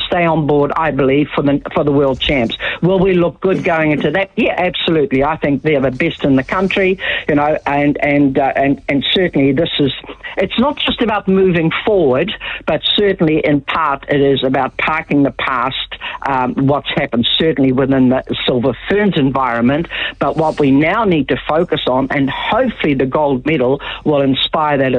stay on board, I believe, for the world champs. Will we look good going into that? Yeah, absolutely. I think they're the best in the country, you know, and certainly it's not just about moving forward, but certainly in part it is about parking the past, what's happened certainly within the Silver Ferns environment, but what we now need to focus on, and hopefully the gold medal will inspire that